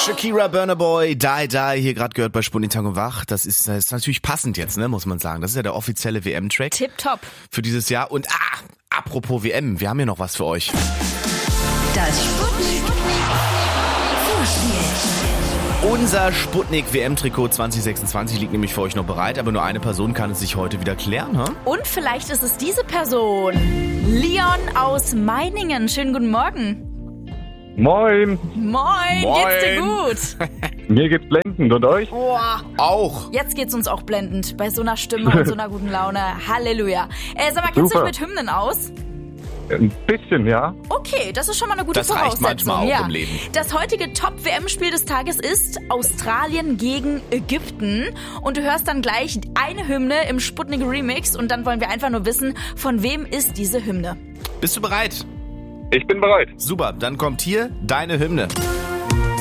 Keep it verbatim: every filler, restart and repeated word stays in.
Shakira, Burna Boy, Die Die, hier gerade gehört bei Sputnik Tag und Wach. Das ist, das ist natürlich passend jetzt, ne, muss man sagen. Das ist ja der offizielle W M-Track. Tipptopp. Für dieses Jahr. Und ah, apropos W M, wir haben hier noch was für euch. Das Sputnik Vorspiel. Unser Sputnik W M-Trikot zwanzig sechsundzwanzig liegt nämlich für euch noch bereit, aber nur eine Person kann es sich heute wieder klären, ne? Und vielleicht ist es diese Person. Leon aus Meiningen. Schönen guten Morgen. Moin, Moin, Moin. geht's dir gut? mir geht's blendend und euch? Boah, Auch. jetzt geht's uns auch blendend. Bei so einer Stimme und so einer guten Laune. Halleluja. Äh, sag mal, kennst du Super. dich mit Hymnen aus? Ein bisschen, ja. Okay, das ist schon mal eine gute Das reicht Voraussetzung. manchmal auch ja. im Leben. Das heutige Top-W M-Spiel des Tages ist Australien gegen Ägypten. Und du hörst dann gleich eine Hymne im Sputnik Remix. Und dann wollen wir einfach nur wissen, von wem ist diese Hymne? Bist du bereit? Ich bin bereit. Super, dann kommt hier deine Hymne.